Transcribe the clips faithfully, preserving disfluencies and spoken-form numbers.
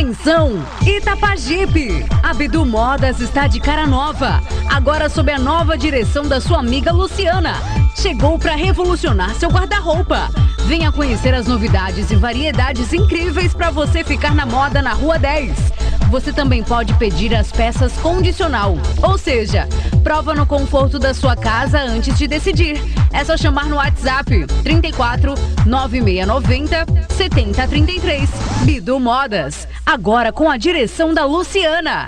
Atenção, Itapajipe! A Bidu Modas está de cara nova, agora sob a nova direção da sua amiga Luciana. Chegou para revolucionar seu guarda-roupa. Venha conhecer as novidades e variedades incríveis para você ficar na moda na Rua dez. Você também pode pedir as peças condicional, ou seja, prova no conforto da sua casa antes de decidir. É só chamar no WhatsApp trinta e quatro, nove seis nove zero, setenta trinta e três. Bidu Modas, agora com a direção da Luciana.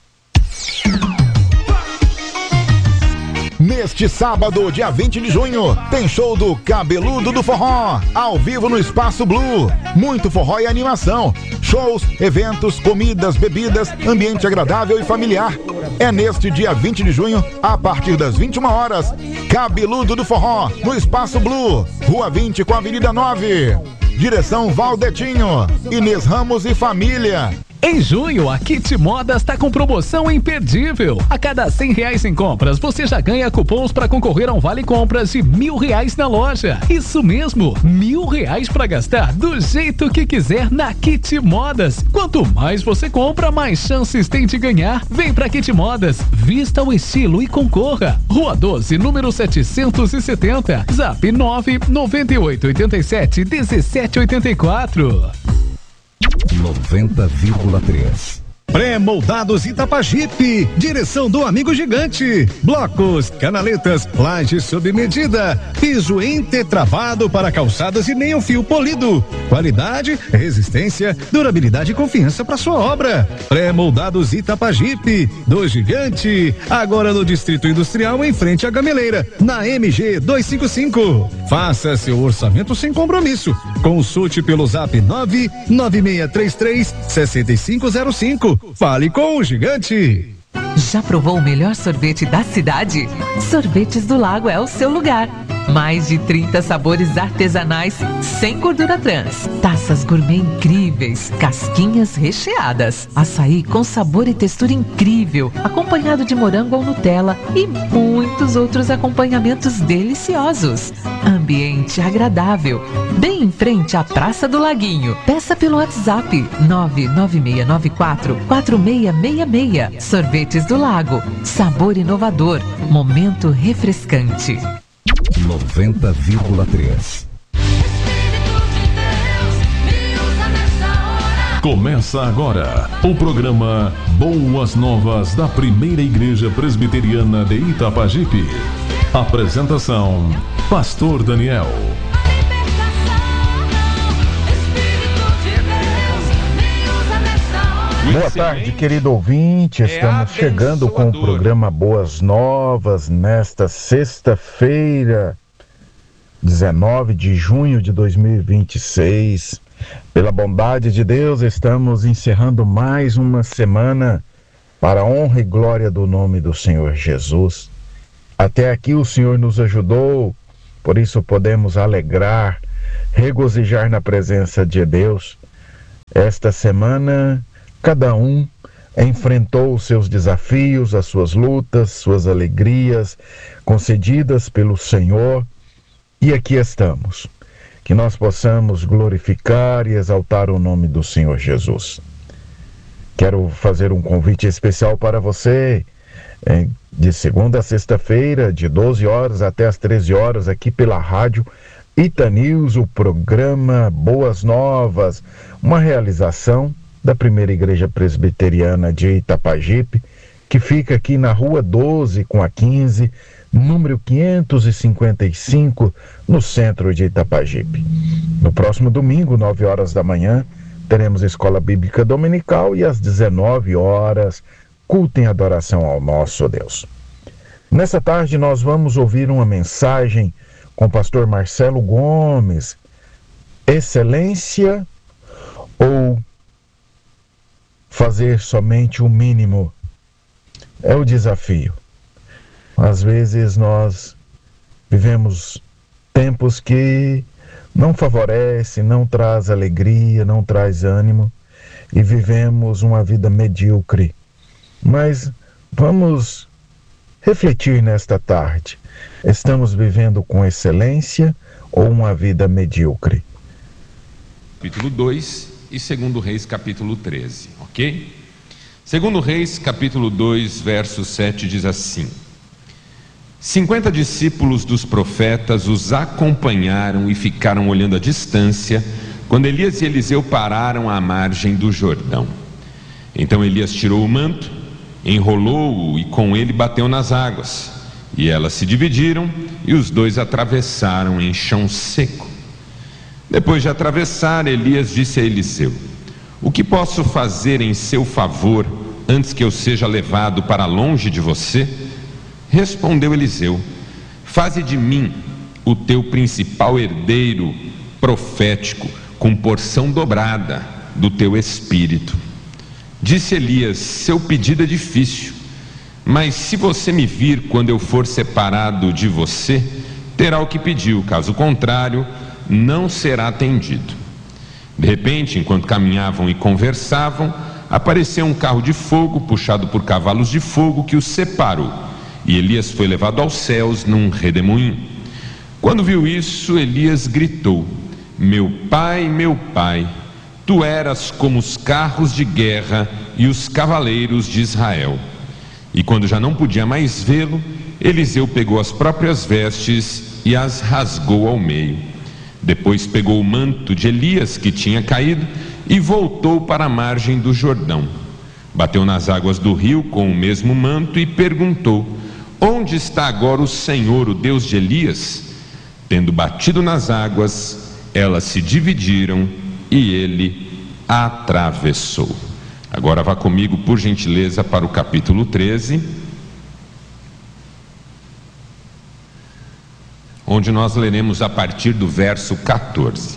Neste sábado, dia vinte de junho, tem show do Cabeludo do Forró, ao vivo no Espaço Blue. Muito forró e animação. Shows, eventos, comidas, bebidas, ambiente agradável e familiar. É neste dia vinte de junho, a partir das vinte e uma horas. Cabeludo do Forró, no Espaço Blue, Rua vinte com a Avenida nove. Direção Valdetinho, Inês Ramos e família. Em junho, a Kit Modas está com promoção imperdível. A cada cem reais em compras, você já ganha cupons para concorrer a um vale compras de mil reais na loja. Isso mesmo, mil reais para gastar do jeito que quiser na Kit Modas. Quanto mais você compra, mais chances tem de ganhar. Vem pra Kit Modas, vista o estilo e concorra. Rua doze, número setecentos e setenta. Zap nove nove oito oito sete um sete oito quatro. noventa vírgula três. Pré-moldados Itapajipe, direção do amigo gigante. Blocos, canaletas, laje sob medida, piso entretravado para calçadas e meio fio polido. Qualidade, resistência, durabilidade e confiança para sua obra. Pré-moldados Itapajipe, do gigante, agora no Distrito Industrial em frente à Gameleira, na M G duzentos e cinquenta e cinco. Faça seu orçamento sem compromisso. Consulte pelo zap nove nove seis três três seis cinco zero cinco. Fale com o gigante. Já provou o melhor sorvete da cidade? Sorvetes do Lago é o seu lugar. Mais de trinta sabores artesanais sem gordura trans. Taças gourmet incríveis, casquinhas recheadas. Açaí com sabor e textura incrível, acompanhado de morango ou Nutella e muitos outros acompanhamentos deliciosos. Ambiente agradável, bem em frente à Praça do Laguinho. Peça pelo WhatsApp nove nove seis nove quatro quatro seis seis seis. Sorvetes do Lago, sabor inovador, momento refrescante. noventa vírgula três. Começa agora o programa Boas Novas da Primeira Igreja Presbiteriana de Itapajipe. Apresentação: Pastor Daniel. Boa tarde, querido ouvinte. Estamos chegando com o programa Boas Novas nesta sexta-feira, dezenove de junho de dois mil e vinte e seis. Pela bondade de Deus, estamos encerrando mais uma semana para a honra e glória do nome do Senhor Jesus. Até aqui o Senhor nos ajudou, por isso podemos alegrar, regozijar na presença de Deus. Esta semana, cada um enfrentou os seus desafios, as suas lutas, suas alegrias concedidas pelo Senhor. E aqui estamos. Que nós possamos glorificar e exaltar o nome do Senhor Jesus. Quero fazer um convite especial para você, de segunda a sexta-feira, de doze horas até as treze horas, aqui pela rádio Itanews, o programa Boas Novas, uma realização da Primeira Igreja Presbiteriana de Itapajipe, que fica aqui na Rua doze com a quinze, número quinhentos e cinquenta e cinco, no centro de Itapajipe. No próximo domingo, nove horas da manhã, teremos Escola Bíblica Dominical e às dezenove horas, culto em adoração ao nosso Deus. Nessa tarde nós vamos ouvir uma mensagem com o pastor Marcelo Gomes. Excelência ou fazer somente o mínimo? É o desafio. Às vezes nós vivemos tempos que não favorecem, não traz alegria, não traz ânimo e vivemos uma vida medíocre. Mas vamos refletir nesta tarde. Estamos vivendo com excelência ou uma vida medíocre? Capítulo dois e segundo Reis capítulo treze, ok? segundo Reis capítulo dois, verso sete diz assim: cinquenta discípulos dos profetas os acompanharam e ficaram olhando à distância quando Elias e Eliseu pararam à margem do Jordão. Então Elias tirou o manto, enrolou-o e com ele bateu nas águas, e elas se dividiram e os dois atravessaram em chão seco. Depois de atravessar, Elias disse a Eliseu: o que posso fazer em seu favor antes que eu seja levado para longe de você? Respondeu Eliseu: faze de mim o teu principal herdeiro profético, com porção dobrada do teu espírito. Disse Elias: seu pedido é difícil, mas se você me vir quando eu for separado de você, terá o que pediu, caso contrário, não será atendido. De repente, enquanto caminhavam e conversavam, apareceu um carro de fogo puxado por cavalos de fogo que os separou, e Elias foi levado aos céus num redemoinho. Quando viu isso, Elias gritou: meu pai, meu pai, tu eras como os carros de guerra e os cavaleiros de Israel. E quando já não podia mais vê-lo, Eliseu pegou as próprias vestes e as rasgou ao meio. Depois pegou o manto de Elias que tinha caído e voltou para a margem do Jordão. Bateu nas águas do rio com o mesmo manto e perguntou: onde está agora o Senhor, o Deus de Elias? Tendo batido nas águas, elas se dividiram e ele atravessou. Agora vá comigo, por gentileza, para o capítulo treze, onde nós leremos a partir do verso quatorze.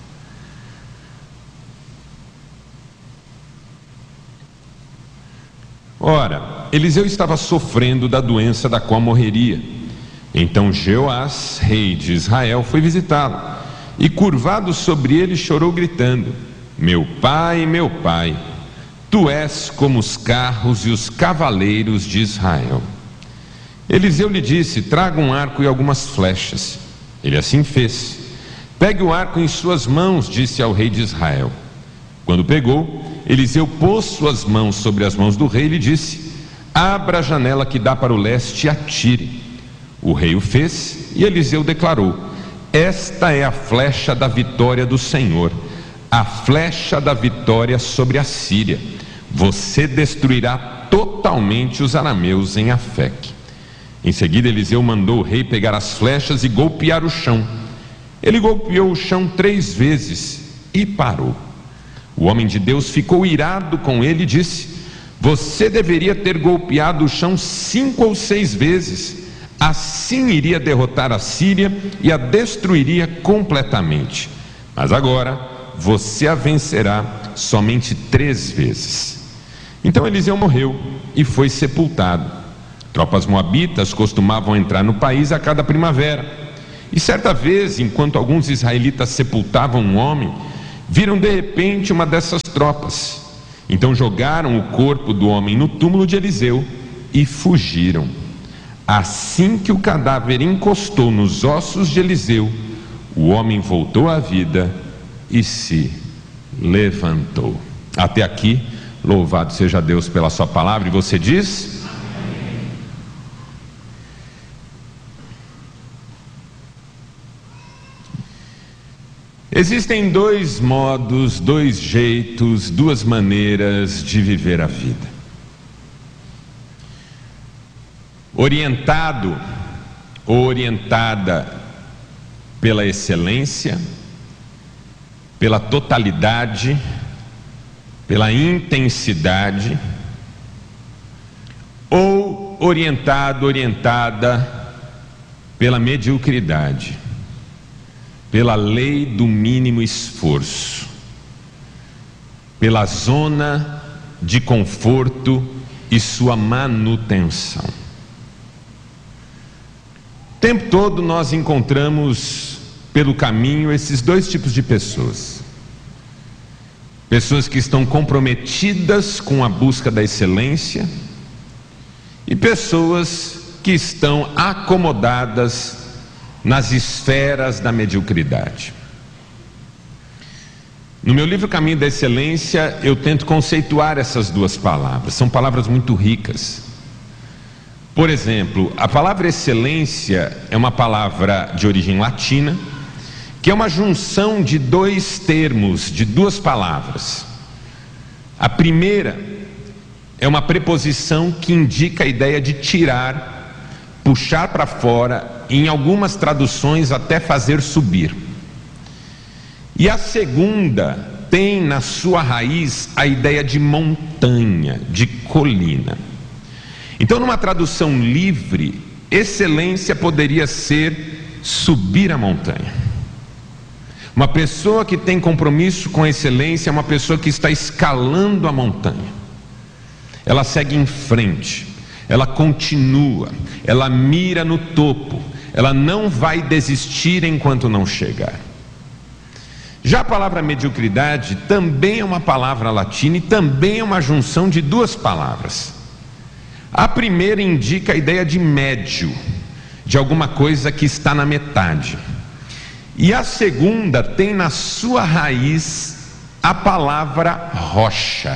Ora, Eliseu estava sofrendo da doença da qual morreria. Então Jeoás, rei de Israel, foi visitá-lo, e curvado sobre ele chorou, gritando: meu pai, meu pai, tu és como os carros e os cavaleiros de Israel. Eliseu lhe disse: traga um arco e algumas flechas. Ele assim fez. Pegue o arco em suas mãos, disse ao rei de Israel. Quando pegou, Eliseu pôs suas mãos sobre as mãos do rei e lhe disse: abra a janela que dá para o leste e atire. O rei o fez e Eliseu declarou: esta é a flecha da vitória do Senhor, a flecha da vitória sobre a Síria. Você destruirá totalmente os arameus em Afeque. Em seguida Eliseu mandou o rei pegar as flechas e golpear o chão. Ele golpeou o chão três vezes e parou. O homem de Deus ficou irado com ele e disse: você deveria ter golpeado o chão cinco ou seis vezes. Assim iria derrotar a Síria e a destruiria completamente. Mas agora você a vencerá somente três vezes. Então Eliseu morreu e foi sepultado. Tropas moabitas costumavam entrar no país a cada primavera. E certa vez, enquanto alguns israelitas sepultavam um homem, viram de repente uma dessas tropas. Então jogaram o corpo do homem no túmulo de Eliseu e fugiram. Assim que o cadáver encostou nos ossos de Eliseu, o homem voltou à vida e se levantou. Até aqui, louvado seja Deus pela sua palavra. E você diz? Existem dois modos, dois jeitos, duas maneiras de viver a vida. Orientado ou orientada pela excelência, pela totalidade, pela intensidade, ou orientado, orientada pela mediocridade, pela lei do mínimo esforço, pela zona de conforto e sua manutenção. O tempo todo nós encontramos pelo caminho esses dois tipos de pessoas. Pessoas que estão comprometidas com a busca da excelência e pessoas que estão acomodadas nas esferas da mediocridade. No meu livro Caminho da Excelência, eu tento conceituar essas duas palavras. São palavras muito ricas. Por exemplo, a palavra excelência é uma palavra de origem latina, que é uma junção de dois termos, de duas palavras. A primeira é uma preposição que indica a ideia de tirar, puxar para fora, em algumas traduções até fazer subir. E a segunda tem na sua raiz a ideia de montanha, de colina. Então, numa tradução livre, excelência poderia ser subir a montanha. Uma pessoa que tem compromisso com a excelência é uma pessoa que está escalando a montanha. Ela segue em frente, ela continua, ela mira no topo, ela não vai desistir enquanto não chegar. Já a palavra mediocridade também é uma palavra latina e também é uma junção de duas palavras. A primeira indica a ideia de médio, de alguma coisa que está na metade. E a segunda tem na sua raiz a palavra rocha,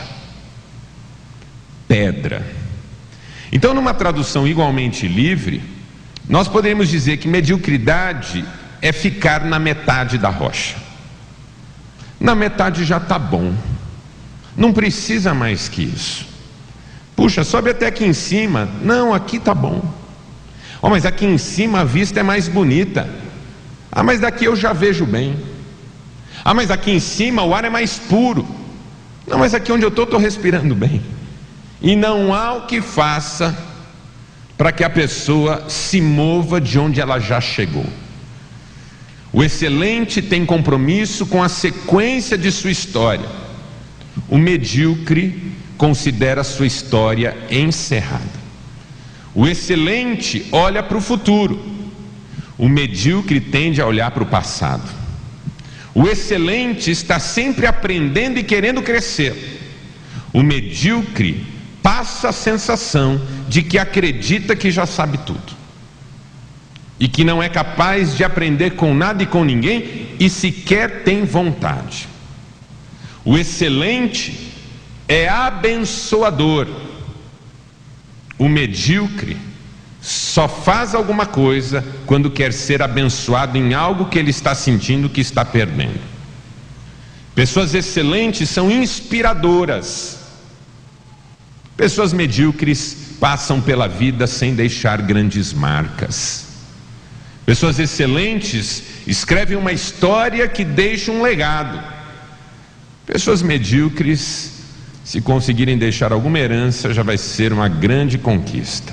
pedra. Então, numa tradução igualmente livre, nós poderíamos dizer que mediocridade é ficar na metade da rocha. Na metade já está bom, não precisa mais que isso. Puxa, sobe até aqui em cima. Não, aqui está bom. Oh, mas aqui em cima a vista é mais bonita. Ah, mas daqui eu já vejo bem. Ah, mas aqui em cima o ar é mais puro. Não, mas aqui onde eu estou, estou respirando bem. E não há o que faça para que a pessoa se mova de onde ela já chegou. O excelente tem compromisso com a sequência de sua história. O medíocre considera sua história encerrada. O excelente olha para o futuro. O medíocre tende a olhar para o passado. O excelente está sempre aprendendo e querendo crescer. O medíocre passa a sensação de que acredita que já sabe tudo e que não é capaz de aprender com nada e com ninguém e sequer tem vontade. O excelente é abençoador. O medíocre só faz alguma coisa quando quer ser abençoado em algo que ele está sentindo que está perdendo. Pessoas excelentes são inspiradoras. Pessoas medíocres passam pela vida sem deixar grandes marcas. Pessoas excelentes escrevem uma história que deixa um legado. Pessoas medíocres, se conseguirem deixar alguma herança, já vai ser uma grande conquista.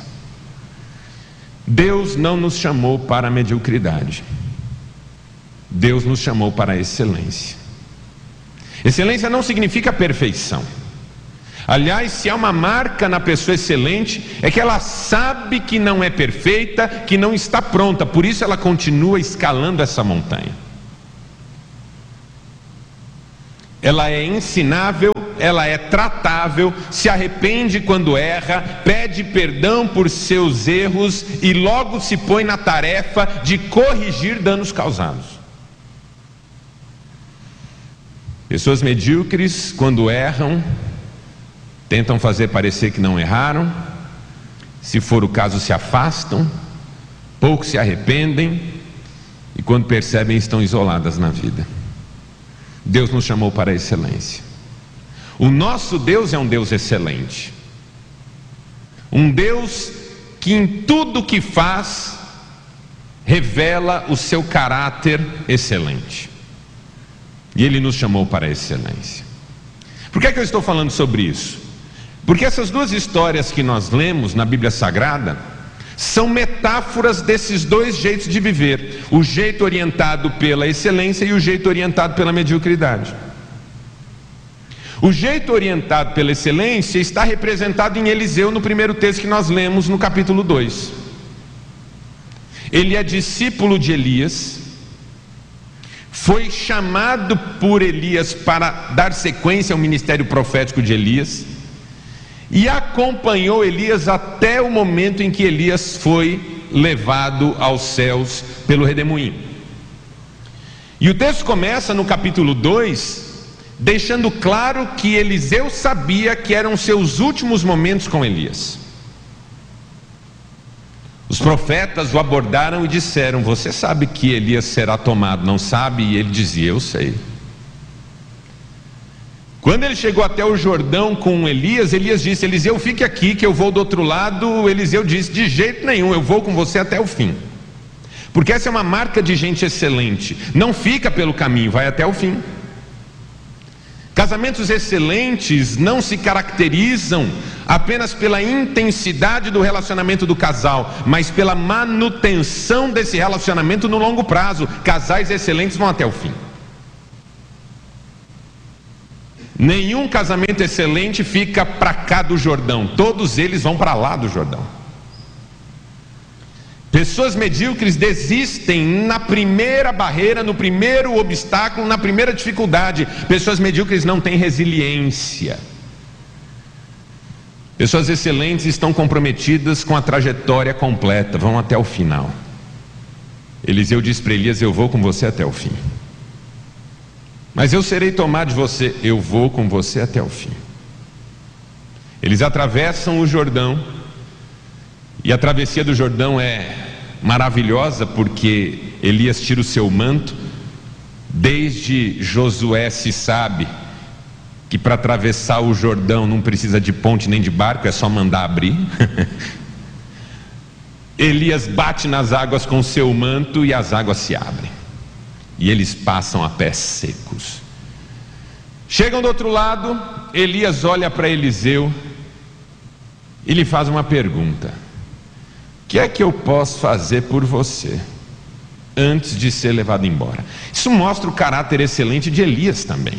Deus não nos chamou para a mediocridade. Deus nos chamou para a excelência. Excelência não significa perfeição. Aliás, se há uma marca na pessoa excelente, é que ela sabe que não é perfeita, que não está pronta, por isso ela continua escalando essa montanha. Ela é ensinável, ela é tratável, se arrepende quando erra, pede perdão por seus erros e logo se põe na tarefa de corrigir danos causados. Pessoas medíocres, quando erram, tentam fazer parecer que não erraram, se for o caso se afastam, pouco se arrependem e quando percebem estão isoladas na vida. Deus nos chamou para a excelência. O nosso Deus é um Deus excelente, um Deus que em tudo que faz revela o seu caráter excelente, e Ele nos chamou para a excelência. Por que é que eu estou falando sobre isso? Porque essas duas histórias que nós lemos na Bíblia Sagrada são metáforas desses dois jeitos de viver: o jeito orientado pela excelência e o jeito orientado pela mediocridade. O jeito orientado pela excelência está representado em Eliseu no primeiro texto que nós lemos no capítulo dois. Ele é discípulo de Elias, foi chamado por Elias para dar sequência ao ministério profético de Elias e acompanhou Elias até o momento em que Elias foi levado aos céus pelo redemoinho. E o texto começa no capítulo dois deixando claro que Eliseu sabia que eram seus últimos momentos com Elias. Os profetas o abordaram e disseram: você sabe que Elias será tomado, não sabe? E ele dizia: eu sei. Quando ele chegou até o Jordão com Elias, Elias disse: Eliseu, fique aqui que eu vou do outro lado. Eliseu disse: de jeito nenhum, eu vou com você até o fim. Porque essa é uma marca de gente excelente. Não fica pelo caminho, vai até o fim. Casamentos excelentes não se caracterizam apenas pela intensidade do relacionamento do casal, mas pela manutenção desse relacionamento no longo prazo. Casais excelentes vão até o fim. Nenhum casamento excelente fica para cá do Jordão, todos eles vão para lá do Jordão. Pessoas medíocres desistem na primeira barreira, no primeiro obstáculo, na primeira dificuldade. Pessoas medíocres não têm resiliência. Pessoas excelentes estão comprometidas com a trajetória completa, vão até o final. Eliseu disse para Elias: eu vou com você até o fim. Mas eu serei tomado de você, eu vou com você até o fim. Eles atravessam o Jordão, e a travessia do Jordão é maravilhosa, porque Elias tira o seu manto. Desde Josué se sabe que para atravessar o Jordão não precisa de ponte nem de barco, é só mandar abrir. Elias bate nas águas com o seu manto e as águas se abrem. E eles passam a pés secos. Chegam do outro lado, Elias olha para Eliseu e lhe faz uma pergunta: o que é que eu posso fazer por você antes de ser levado embora? Isso mostra o caráter excelente de Elias também.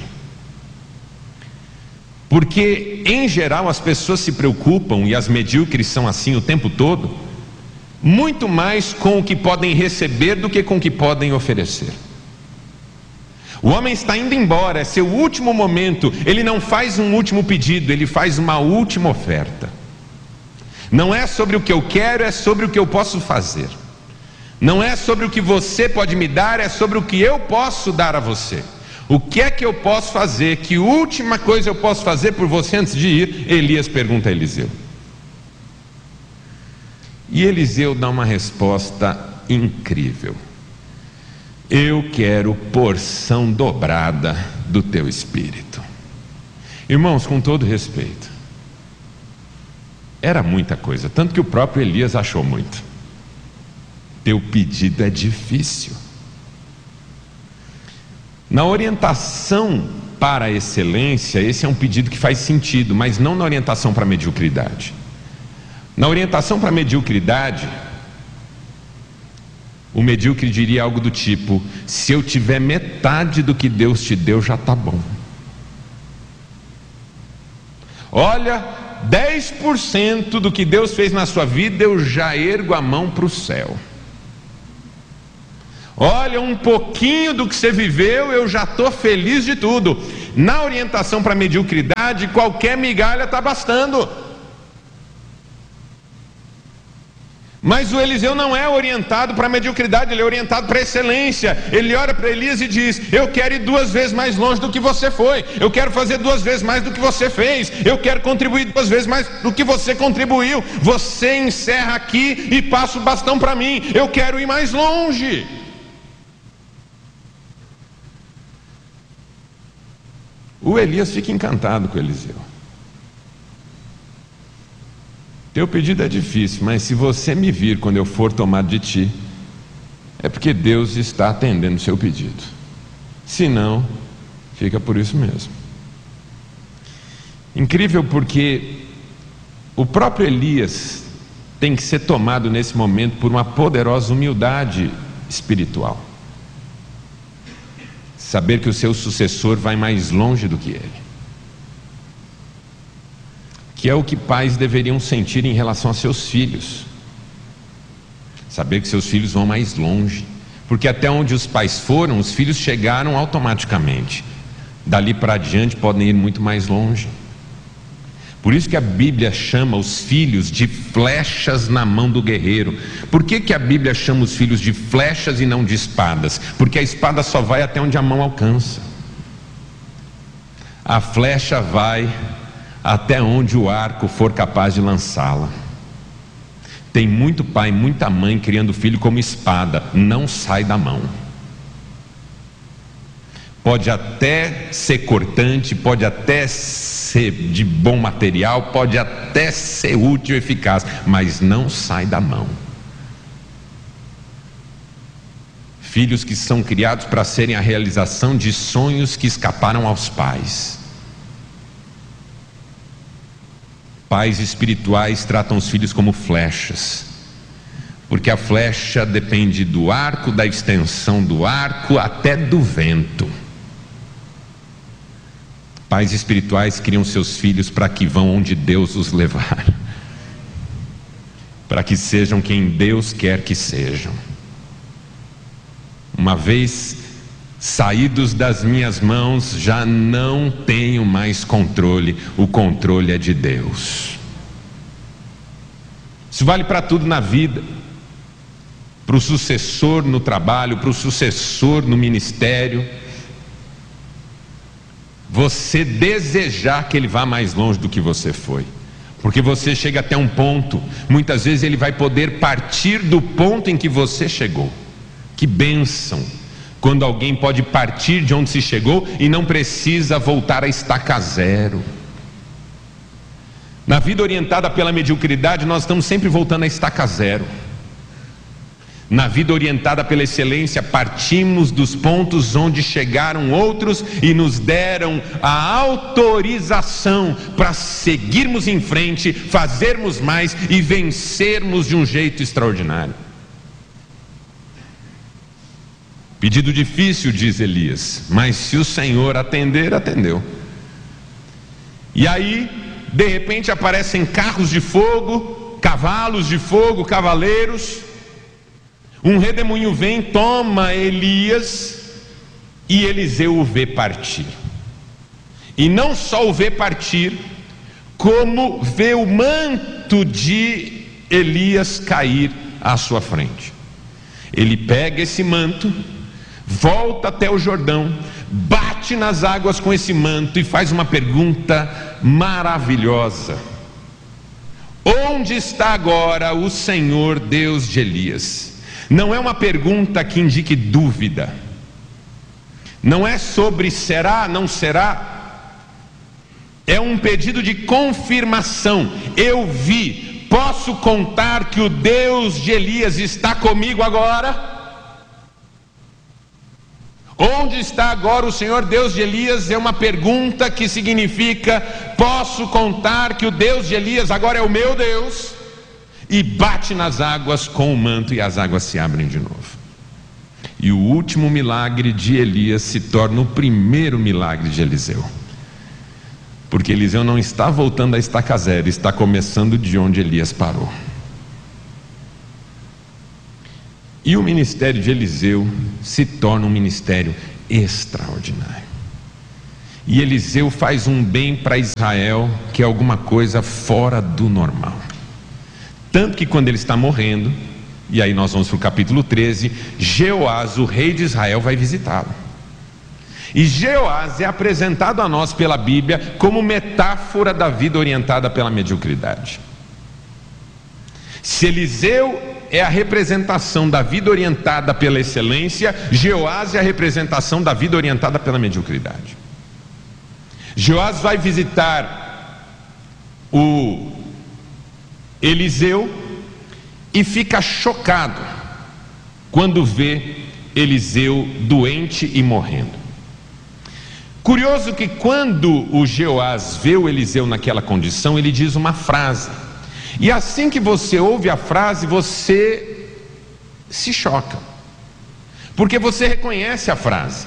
Porque, em geral, as pessoas se preocupam, e as medíocres são assim o tempo todo, muito mais com o que podem receber do que com o que podem oferecer. O homem está indo embora, é seu último momento. Ele não faz um último pedido, ele faz uma última oferta. Não é sobre o que eu quero, é sobre o que eu posso fazer. Não é sobre o que você pode me dar, é sobre o que eu posso dar a você. O que é que eu posso fazer? Que última coisa eu posso fazer por você antes de ir? Elias pergunta a Eliseu. E Eliseu dá uma resposta incrível: eu quero porção dobrada do teu espírito. Irmãos, com todo respeito, era muita coisa, tanto que o próprio Elias achou muito. Teu pedido é difícil. Na orientação para a excelência, esse é um pedido que faz sentido, mas não na orientação para a mediocridade. Na orientação para a mediocridade, o medíocre diria algo do tipo: se eu tiver metade do que Deus te deu, já está bom. Olha, dez por cento do que Deus fez na sua vida, eu já ergo a mão para o céu. Olha, um pouquinho do que você viveu, eu já estou feliz de tudo. Na orientação para a mediocridade, qualquer migalha está bastando. Mas o Eliseu não é orientado para a mediocridade, ele é orientado para a excelência. Ele olha para Elias e diz: eu quero ir duas vezes mais longe do que você foi, eu quero fazer duas vezes mais do que você fez, eu quero contribuir duas vezes mais do que você contribuiu. Você encerra aqui e passa o bastão para mim, eu quero ir mais longe. O Elias fica encantado com Eliseu. Teu pedido é difícil, mas se você me vir quando eu for tomado de ti, é porque Deus está atendendo o seu pedido. Se não, fica por isso mesmo. Incrível, porque o próprio Elias tem que ser tomado nesse momento por uma poderosa humildade espiritual. Saber que o seu sucessor vai mais longe do que ele. Que é o que pais deveriam sentir em relação a seus filhos. Saber que seus filhos vão mais longe. Porque até onde os pais foram, os filhos chegaram automaticamente. Dali para adiante podem ir muito mais longe. Por isso que a Bíblia chama os filhos de flechas na mão do guerreiro. Por que que a Bíblia chama os filhos de flechas e não de espadas? Porque a espada só vai até onde a mão alcança. a flecha vai até onde o arco for capaz de lançá-la. Tem muito pai, muita mãe criando filho como espada, não sai da mão. Pode até ser cortante, pode até ser de bom material, pode até ser útil e eficaz, mas não sai da mão. Filhos que são criados para serem a realização de sonhos que escaparam aos pais. Pais espirituais tratam os filhos como flechas, porque a flecha depende do arco, da extensão do arco, até do vento. Pais espirituais criam seus filhos para que vão onde Deus os levar, para que sejam quem Deus quer que sejam. Uma vez saídos das minhas mãos, já não tenho mais controle, o controle é de Deus. Isso vale para tudo na vida, para o sucessor no trabalho, para o sucessor no ministério. Você desejar que ele vá mais longe do que você foi, porque você chega até um ponto, muitas vezes ele vai poder partir do ponto em que você chegou. Que bênção quando alguém pode partir de onde se chegou e não precisa voltar a estaca zero. Na vida orientada pela mediocridade, nós estamos sempre voltando a estaca zero. Na vida orientada pela excelência, partimos dos pontos onde chegaram outros e nos deram a autorização para seguirmos em frente, fazermos mais e vencermos de um jeito extraordinário. Pedido difícil, diz Elias, mas se o Senhor atender, atendeu. E aí, de repente aparecem carros de fogo, cavalos de fogo, cavaleiros. Um redemoinho vem, toma Elias, e Eliseu o vê partir. E não só o vê partir, como vê o manto de Elias cair à sua frente. Ele pega esse manto, volta até o Jordão, bate nas águas com esse manto e faz uma pergunta maravilhosa: onde está agora o Senhor Deus de Elias? Não é uma pergunta que indique dúvida, não é sobre será, não será, é um pedido de confirmação. Eu vi, posso contar que o Deus de Elias está comigo agora? Onde está agora o Senhor Deus de Elias? É uma pergunta que significa: posso contar que o Deus de Elias agora é o meu Deus? E bate nas águas com o manto e as águas se abrem de novo. E o último milagre de Elias se torna o primeiro milagre de Eliseu, porque Eliseu não está voltando a estaca zero, está começando de onde Elias parou. E o ministério de Eliseu se torna um ministério extraordinário. E Eliseu faz um bem para Israel que é alguma coisa fora do normal. Tanto que quando ele está morrendo, e aí nós vamos para o capítulo treze, Jeoás, o rei de Israel, vai visitá-lo. E Jeoás é apresentado a nós pela Bíblia como metáfora da vida orientada pela mediocridade. Se Eliseu é a representação da vida orientada pela excelência, Jeoás é a representação da vida orientada pela mediocridade. Jeoás vai visitar o Eliseu e fica chocado quando vê Eliseu doente e morrendo. Curioso que quando o Jeoás vê o Eliseu naquela condição, ele diz uma frase. E assim que você ouve a frase, você se choca, porque você reconhece a frase.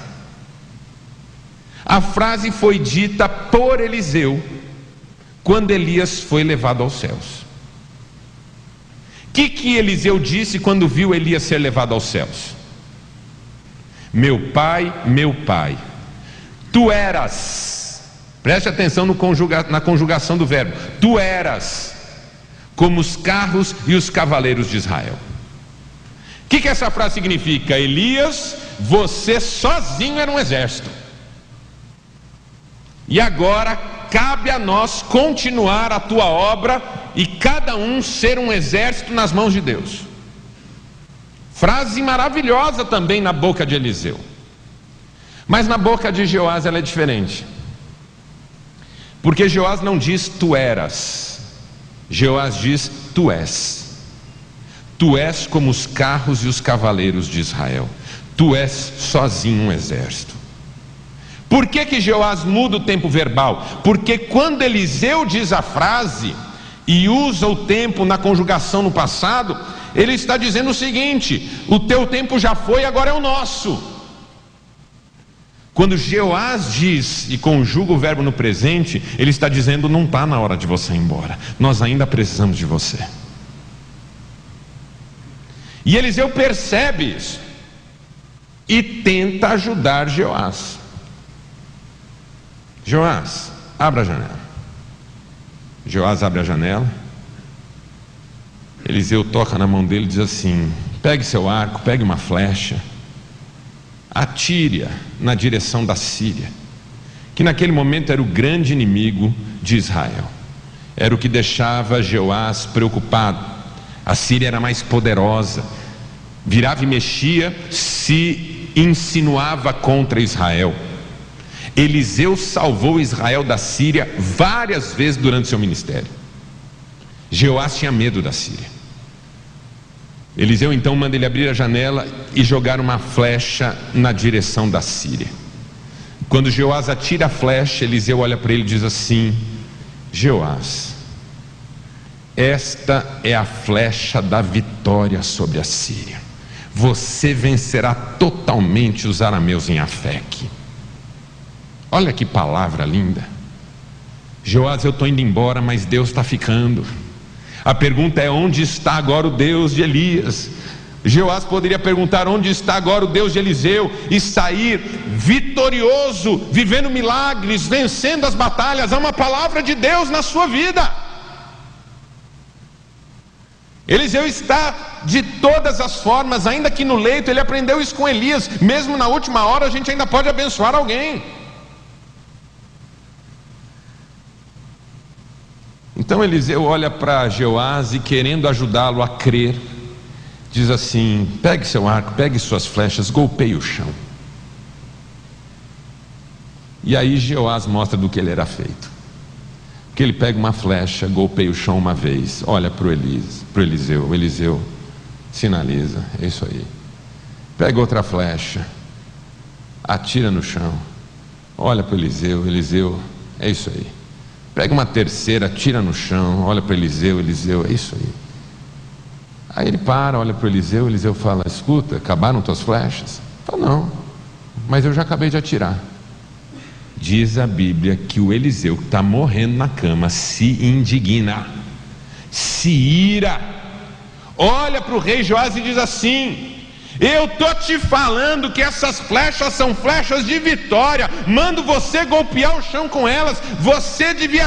A frase foi dita por Eliseu quando Elias foi levado aos céus. O que que Eliseu disse quando viu Elias ser levado aos céus? Meu pai, meu pai, tu eras, preste atenção no conjuga, na conjugação do verbo, tu eras como os carros e os cavaleiros de Israel. O que que essa frase significa? Elias, você sozinho era um exército. E agora cabe a nós continuar a tua obra e cada um ser um exército nas mãos de Deus. Frase maravilhosa também na boca de Eliseu. Mas na boca de Jeoás ela é diferente. Porque Jeoás não diz tu eras. Jeoás diz tu és. Tu és como os carros e os cavaleiros de Israel. Tu és sozinho um exército. Por que que Jeoás muda o tempo verbal? Porque quando Eliseu diz a frase e usa o tempo na conjugação no passado, ele está dizendo o seguinte: o teu tempo já foi, agora é o nosso. Quando Jeoás diz e conjuga o verbo no presente, ele está dizendo: não está na hora de você ir embora, nós ainda precisamos de você. E Eliseu percebe isso e tenta ajudar Jeoás. Jeoás, abra a janela. Jeoás abre a janela. Eliseu toca na mão dele e diz assim: pegue seu arco, pegue uma flecha, atire-a na direção da Síria, que naquele momento era o grande inimigo de Israel. Era o que deixava Jeoás preocupado. A Síria era mais poderosa, virava e mexia, se insinuava contra Israel. Eliseu salvou Israel da Síria várias vezes durante seu ministério. Jeoás tinha medo da Síria. Eliseu então manda ele abrir a janela e jogar uma flecha na direção da Síria. Quando Jeoás atira a flecha, Eliseu olha para ele e diz assim: Jeoás, esta é a flecha da vitória sobre a Síria. Você vencerá totalmente os arameus em Afeque. Olha que palavra linda. Jeoás, eu estou indo embora, mas Deus está ficando. A pergunta é: onde está agora o Deus de Elias? Jeoás poderia perguntar: onde está agora o Deus de Eliseu? E sair vitorioso, vivendo milagres, vencendo as batalhas. Há uma palavra de Deus na sua vida. Eliseu está de todas as formas, ainda que no leito. Ele aprendeu isso com Elias. Mesmo na última hora a gente ainda pode abençoar alguém. Então Eliseu olha para Jeoás e, querendo ajudá-lo a crer, diz assim: pegue seu arco, pegue suas flechas, golpeie o chão. E aí Jeoás mostra do que ele era feito. Porque ele pega uma flecha, golpeia o chão uma vez, olha para o Elis, para o Eliseu, o Eliseu sinaliza: é isso aí. Pega outra flecha, atira no chão, olha para o Eliseu, Eliseu, é isso aí. Pega uma terceira, atira no chão, olha para Eliseu, Eliseu, é isso aí. Aí ele para, olha para o Eliseu, Eliseu fala: escuta, acabaram tuas flechas? Fala: não, mas eu já acabei de atirar. Diz a Bíblia que o Eliseu, que está morrendo na cama, se indigna, se ira, olha para o rei Jeoás e diz assim: eu estou te falando que essas flechas são flechas de vitória, mando você golpear o chão com elas, você devia